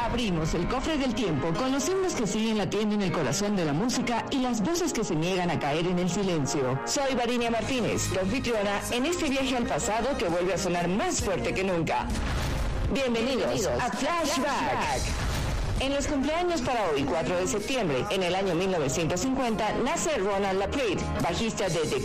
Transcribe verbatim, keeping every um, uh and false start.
Abrimos el cofre del tiempo con los himnos que siguen latiendo en el corazón de la música y las voces que se niegan a caer en el silencio. Soy Varinia Martínez, tu anfitriona en este viaje al pasado que vuelve a sonar más fuerte que nunca. Bienvenidos, Bienvenidos a Flashback. Flashback. En los cumpleaños para hoy, cuatro de septiembre, en el año mil novecientos cincuenta, nace Ronald LaPrade, bajista de The